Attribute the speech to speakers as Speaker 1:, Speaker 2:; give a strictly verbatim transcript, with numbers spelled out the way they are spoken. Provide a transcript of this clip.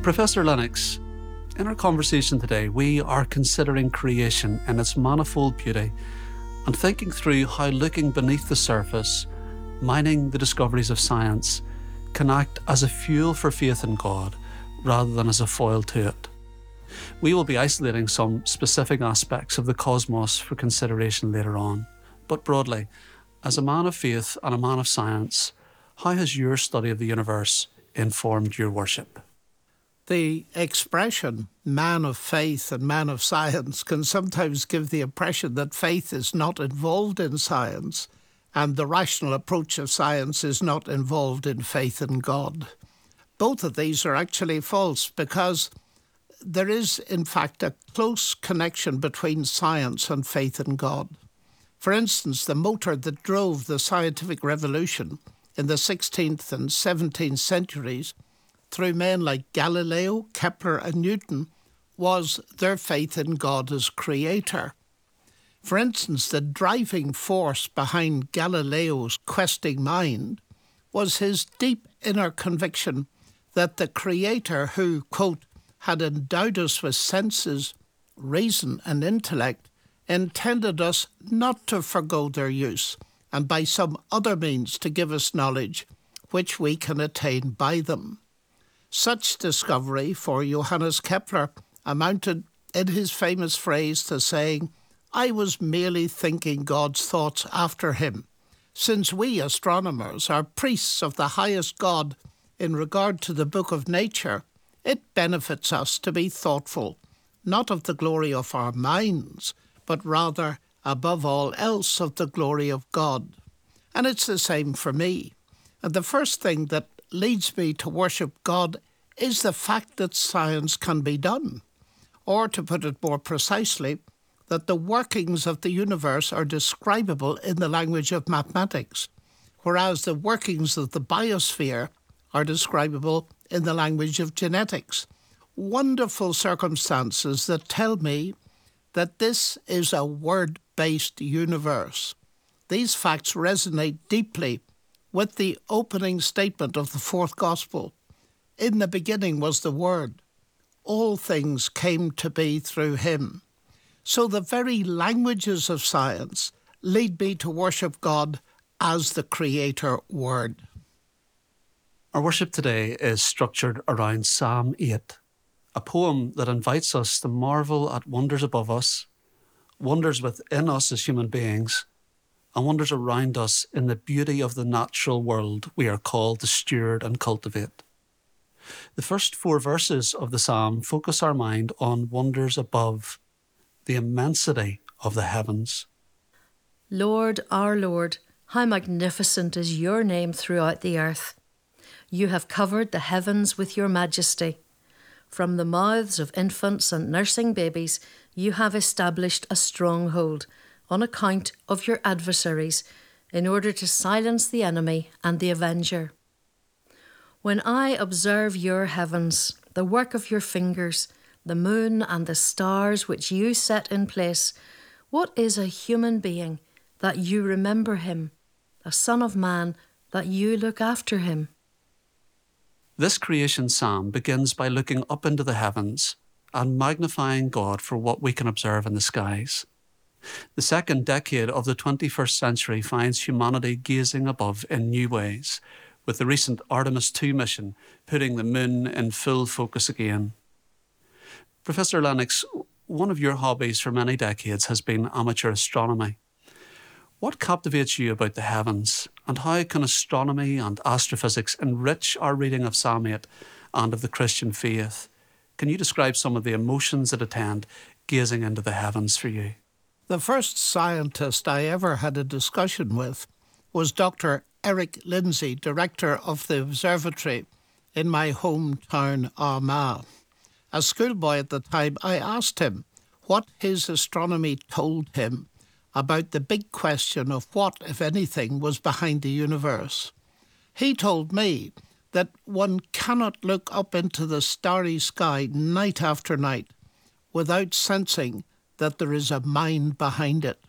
Speaker 1: Professor Lennox, in our conversation today, we are considering creation and its manifold beauty and thinking through how looking beneath the surface, mining the discoveries of science, can act as a fuel for faith in God rather than as a foil to it. We will be isolating some specific aspects of the cosmos for consideration later on, but broadly, as a man of faith and a man of science, how has your study of the universe informed your worship?
Speaker 2: The expression man of faith and man of science can sometimes give the impression that faith is not involved in science and the rational approach of science is not involved in faith in God. Both of these are actually false because there is, in fact, a close connection between science and faith in God. For instance, the motor that drove the scientific revolution in the sixteenth and seventeenth centuries through men like Galileo, Kepler and Newton was their faith in God as creator. For instance, the driving force behind Galileo's questing mind was his deep inner conviction that the creator who, quote, had endowed us with senses, reason and intellect, intended us not to forgo their use and by some other means to give us knowledge which we can attain by them. Such discovery for Johannes Kepler amounted in his famous phrase to saying, "I was merely thinking God's thoughts after him. Since we astronomers are priests of the highest God in regard to the book of nature, it benefits us to be thoughtful, not of the glory of our minds, but rather, above all else, of the glory of God." And it's the same for me. And the first thing that leads me to worship God is the fact that science can be done. Or, to put it more precisely, that the workings of the universe are describable in the language of mathematics, whereas the workings of the biosphere are describable in the language of genetics. Wonderful circumstances that tell me that this is a word-based universe. These facts resonate deeply with the opening statement of the fourth gospel. In the beginning was the Word. All things came to be through him. So the very languages of science lead me to worship God as the Creator Word.
Speaker 1: Our worship today is structured around Psalm eight, a poem that invites us to marvel at wonders above us, wonders within us as human beings, and wonders around us in the beauty of the natural world we are called to steward and cultivate. The first four verses of the psalm focus our mind on wonders above, the immensity of the heavens.
Speaker 3: Lord, our Lord, how magnificent is your name throughout the earth. You have covered the heavens with your majesty. From the mouths of infants and nursing babies, you have established a stronghold on account of your adversaries, in order to silence the enemy and the avenger. When I observe your heavens, the work of your fingers, the moon and the stars which you set in place, what is a human being that you remember him, a son of man that you look after him?
Speaker 1: This creation psalm begins by looking up into the heavens and magnifying God for what we can observe in the skies. The second decade of the twenty-first century finds humanity gazing above in new ways, with the recent Artemis two mission putting the moon in full focus again. Professor Lennox, one of your hobbies for many decades has been amateur astronomy. What captivates you about the heavens, and how can astronomy and astrophysics enrich our reading of Psalm eight and of the Christian faith? Can you describe some of the emotions that attend gazing into the heavens for you?
Speaker 2: The first scientist I ever had a discussion with was Doctor Eric Lindsay, director of the observatory in my hometown Armagh. As schoolboy at the time, I asked him what his astronomy told him about the big question of what, if anything, was behind the universe. He told me that one cannot look up into the starry sky night after night without sensing that there is a mind behind it.